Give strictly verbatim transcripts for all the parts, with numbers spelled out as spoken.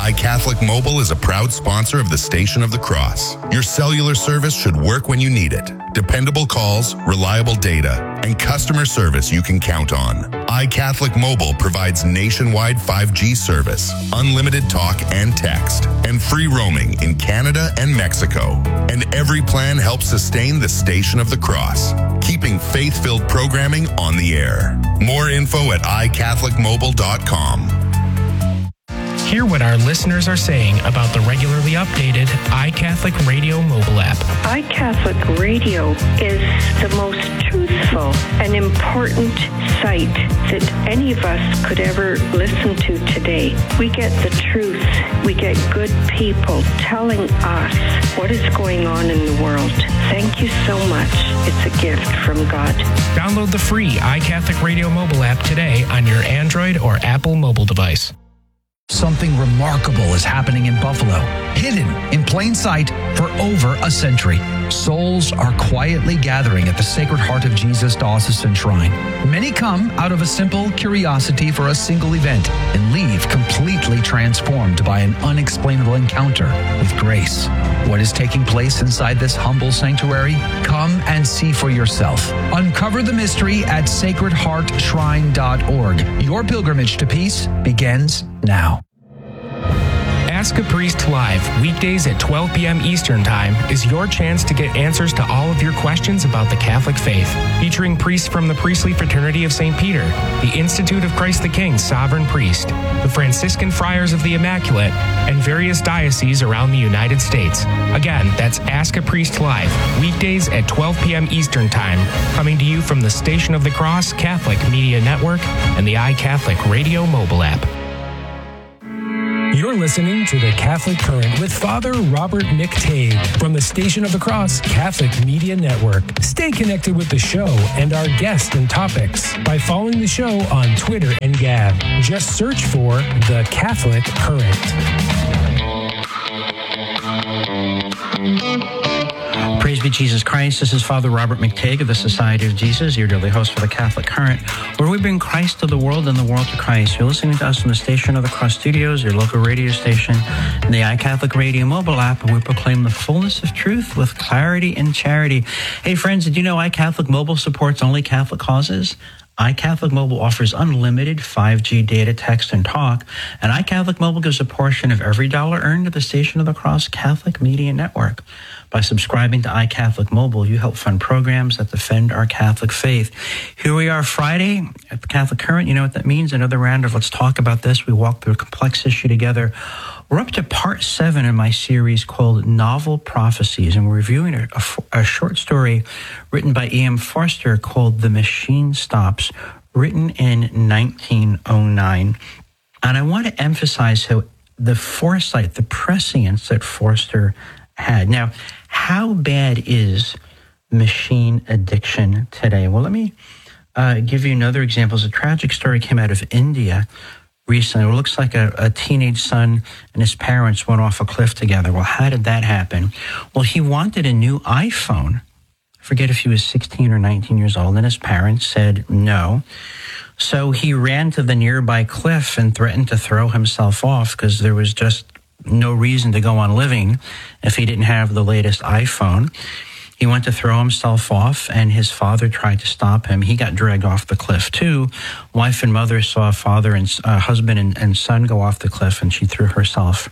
iCatholic Mobile is a proud sponsor of the Station of the Cross. Your cellular service should work when you need it. Dependable calls, reliable data, and customer service you can count on. iCatholic Mobile provides nationwide five G service, unlimited talk and text, and free roaming in Canada and Mexico. And every plan helps sustain the Station of the Cross, keeping faith-filled programming on the air. More info at i catholic mobile dot com. Hear what our listeners are saying about the regularly updated iCatholic Radio mobile app. iCatholic Radio is the most truthful and important site that any of us could ever listen to today. We get the truth. We get good people telling us what is going on in the world. Thank you so much. It's a gift from God. Download the free iCatholic Radio mobile app today on your Android or Apple mobile device. Something remarkable is happening in Buffalo, hidden in plain sight for over a century. Souls are quietly gathering at the Sacred Heart of Jesus Diocesan Shrine. Many come out of a simple curiosity for a single event and leave completely transformed by an unexplainable encounter with grace. What is taking place inside this humble sanctuary? Come and see for yourself. Uncover the mystery at sacred heart shrine dot org. Your pilgrimage to peace begins now. Ask a Priest Live, weekdays at twelve p.m. Eastern Time, is your chance to get answers to all of your questions about the Catholic faith. Featuring priests from the Priestly Fraternity of Saint Peter, the Institute of Christ the King Sovereign Priest, the Franciscan Friars of the Immaculate, and various dioceses around the United States. Again, that's Ask a Priest Live, weekdays at twelve p.m. Eastern Time, coming to you from the Station of the Cross Catholic Media Network and the iCatholic Radio mobile app. You're listening to The Catholic Current with Father Robert McTague from the Station of the Cross Catholic Media Network. Stay connected with the show and our guests and topics by following the show on Twitter and Gab. Just search for The Catholic Current. Praise be Jesus Christ. This is Father Robert McTague of the Society of Jesus, your daily host for the Catholic Current, where we bring Christ to the world and the world to Christ. You're listening to us from the Station of the Cross Studios, your local radio station, and the iCatholic Radio mobile app, where we proclaim the fullness of truth with clarity and charity. Hey, friends, did you know iCatholic Mobile supports only Catholic causes? iCatholic Mobile offers unlimited five G data, text, and talk, and iCatholic Mobile gives a portion of every dollar earned to the Station of the Cross Catholic Media Network. By subscribing to iCatholic Mobile, you help fund programs that defend our Catholic faith. Here we are Friday at the Catholic Current. You know what that means? Another round of Let's Talk About This. We walk through a complex issue together. We're up to part seven in my series called Novel Prophecies, and we're reviewing a, a, a short story written by E M Forster called The Machine Stops, written in nineteen oh nine. And I want to emphasize how the foresight, the prescience that Forster had. Now, how bad is machine addiction today? Well, let me uh, give you another example. It's a tragic story came out of India recently. It looks like a, a teenage son and his parents went off a cliff together. Well, how did that happen? Well, he wanted a new iPhone. I forget if he was sixteen or nineteen years old, and his parents said no. So he ran to the nearby cliff and threatened to throw himself off because there was just no reason to go on living if he didn't have the latest iPhone. He went to throw himself off, and his father tried to stop him. He got dragged off the cliff, too. Wife and mother saw father and uh, husband and, and son go off the cliff, and she threw herself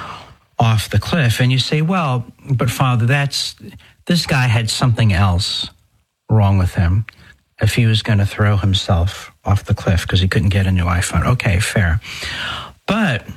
off the cliff. And you say, well, but Father, that's this guy had something else wrong with him if he was going to throw himself off the cliff because he couldn't get a new iPhone. Okay, fair. But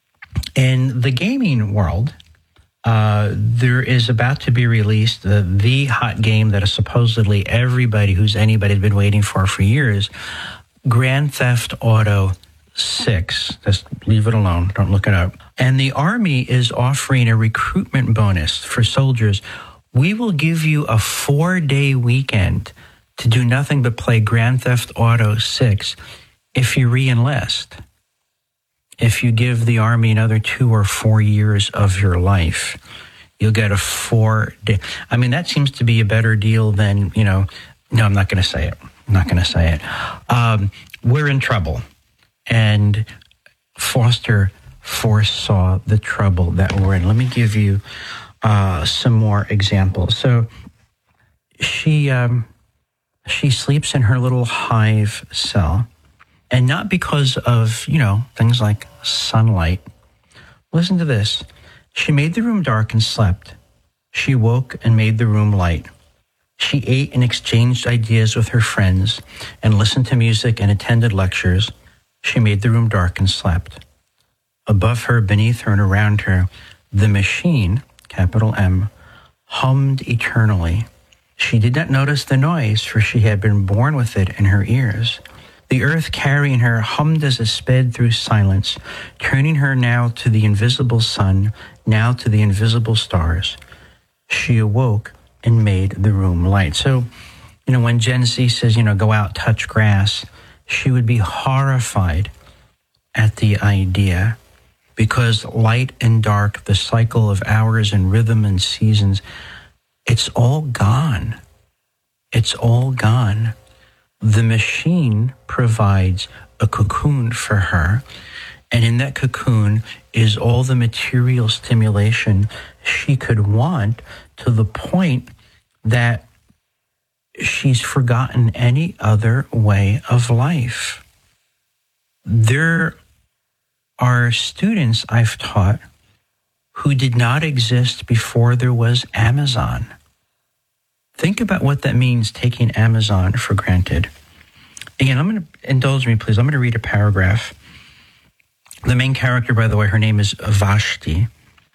in the gaming world, uh, there is about to be released the, the hot game that is supposedly everybody who's anybody has been waiting for for years, Grand Theft Auto six. Just leave it alone. Don't look it up. And the Army is offering a recruitment bonus for soldiers. We will give you a four-day weekend to do nothing but play Grand Theft Auto six if you re-enlist. If you give the Army another two or four years of your life, you'll get a four day. I mean, that seems to be a better deal than, you know, no, I'm not going to say it. I'm not going to say it. Um, we're in trouble. And Foster foresaw the trouble that we're in. Let me give you uh, some more examples. So she um, she sleeps in her little hive cell, and not because of, you know, things like sunlight. Listen to this. She made the room dark and slept. She woke and made the room light. She ate and exchanged ideas with her friends and listened to music and attended lectures. She made the room dark and slept. Above her, beneath her, and around her, the machine, capital M, hummed eternally. She did not notice the noise, for she had been born with it in her ears. The earth carrying her hummed as it sped through silence, turning her now to the invisible sun, now to the invisible stars. She awoke and made the room light. So, you know, when Gen Z says, you know, go out, touch grass, she would be horrified at the idea, because light and dark, the cycle of hours and rhythm and seasons, it's all gone. It's all gone. The machine provides a cocoon for her, and in that cocoon is all the material stimulation she could want, to the point that she's forgotten any other way of life. There are students I've taught who did not exist before there was Amazon. Think about what that means, taking Amazon for granted. Again, I'm going to, indulge me, please. I'm going to read a paragraph. The main character, by the way, her name is Vashti.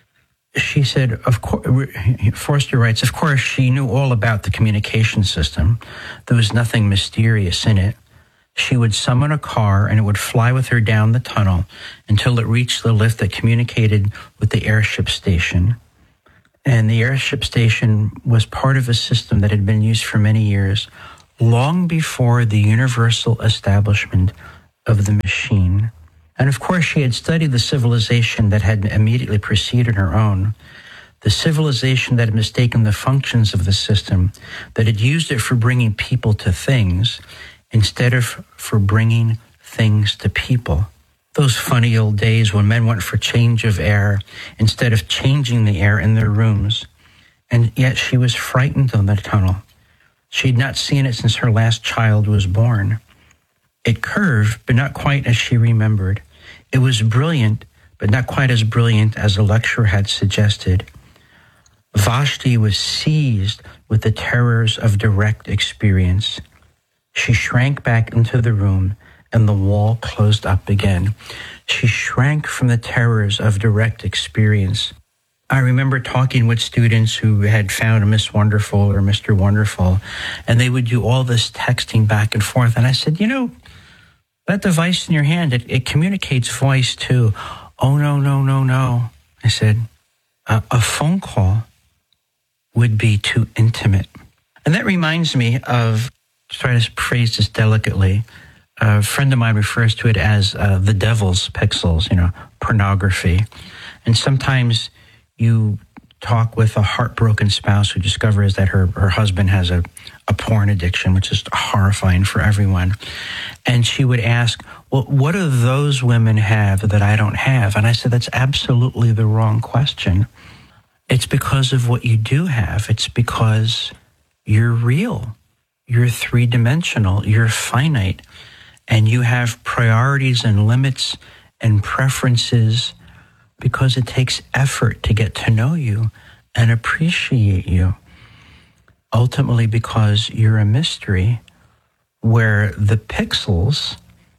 She said, of course, Forster writes, of course, she knew all about the communication system. There was nothing mysterious in it. She would summon a car and it would fly with her down the tunnel until it reached the lift that communicated with the airship station. And the airship station was part of a system that had been used for many years, long before the universal establishment of the machine. And of course, she had studied the civilization that had immediately preceded her own, the civilization that had mistaken the functions of the system, that had used it for bringing people to things instead of for bringing things to people. Those funny old days when men went for change of air instead of changing the air in their rooms. And yet she was frightened of the tunnel. She had not seen it since her last child was born. It curved, but not quite as she remembered. It was brilliant, but not quite as brilliant as the lecturer had suggested. Vashti was seized with the terrors of direct experience. She shrank back into the room, and the wall closed up again. She shrank from the terrors of direct experience. I remember talking with students who had found Miss Wonderful or Mister Wonderful, and they would do all this texting back and forth. And I said, you know, that device in your hand, it, it communicates voice too. Oh, no, no, no, no. I said, a, a phone call would be too intimate. And that reminds me of, try to phrase this delicately, a friend of mine refers to it as uh, the devil's pixels, you know, pornography. And sometimes you talk with a heartbroken spouse who discovers that her, her husband has a, a porn addiction, which is horrifying for everyone. And she would ask, well, what do those women have that I don't have? And I said, that's absolutely the wrong question. It's because of what you do have. It's because you're real. You're three-dimensional. You're finite. And you have priorities and limits and preferences because it takes effort to get to know you and appreciate you. Ultimately, because you're a mystery, where the pixels,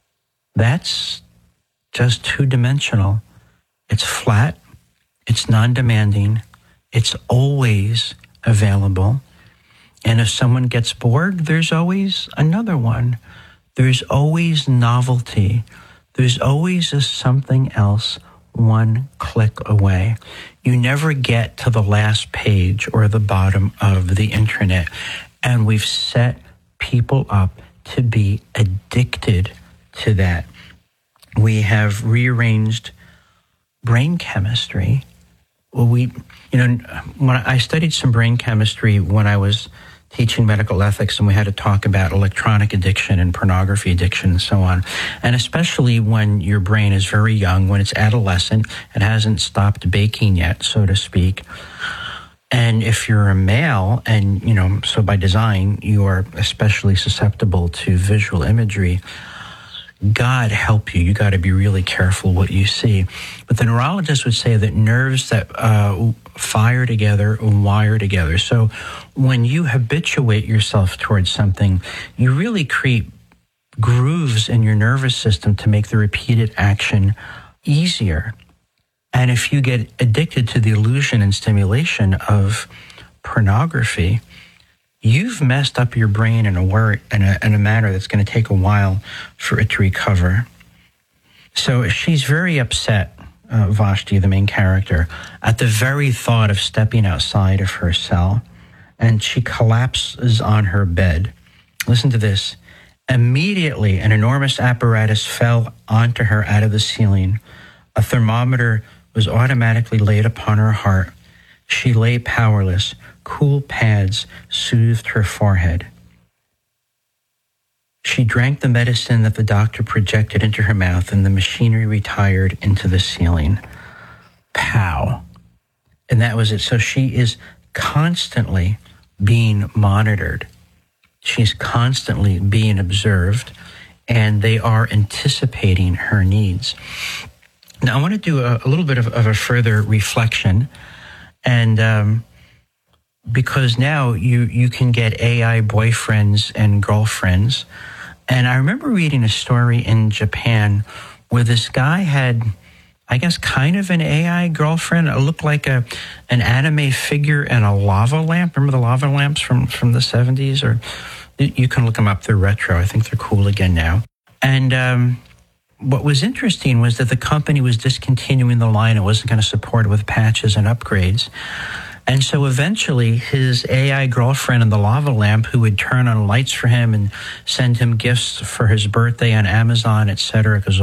that's just two-dimensional. It's flat, it's non-demanding, it's always available. And if someone gets bored, there's always another one. There's always novelty. There's always a something else one click away. You never get to the last page or the bottom of the internet. And we've set people up to be addicted to that. We have rearranged brain chemistry. Well, we, you know, when I studied some brain chemistry when I was teaching medical ethics, and we had to talk about electronic addiction and pornography addiction and so on. And especially when your brain is very young, when it's adolescent, it hasn't stopped baking yet, so to speak. And if you're a male, and, you know, so by design, you are especially susceptible to visual imagery, God help you. You got to be really careful what you see. But the neurologist would say that nerves that uh, fire together wire together. So when you habituate yourself towards something, you really create grooves in your nervous system to make the repeated action easier. And if you get addicted to the illusion and stimulation of pornography, you've messed up your brain in a, word, in a, in a manner that's going to take a while for it to recover. So she's very upset, uh, Vashti, the main character, at the very thought of stepping outside of her cell, and she collapses on her bed. Listen to this. Immediately, an enormous apparatus fell onto her out of the ceiling. A thermometer was automatically laid upon her heart. She lay powerless. Cool pads soothed her forehead. She drank the medicine that the doctor projected into her mouth, and the machinery retired into the ceiling. Pow. And that was it. So she is constantly being monitored. She's constantly being observed, and they are anticipating her needs. Now, I want to do a, a little bit of, of a further reflection, and um, because now you, you can get A I boyfriends and girlfriends. And I remember reading a story in Japan where this guy had, I guess, kind of an A I girlfriend. It looked like a an anime figure and a lava lamp. Remember the lava lamps from, from the seventies? Or you can look them up. They're retro. I think they're cool again now. And um, what was interesting was that the company was discontinuing the line. It wasn't going to support it with patches and upgrades. And so eventually his A I girlfriend and the lava lamp, who would turn on lights for him and send him gifts for his birthday on Amazon, et cetera, because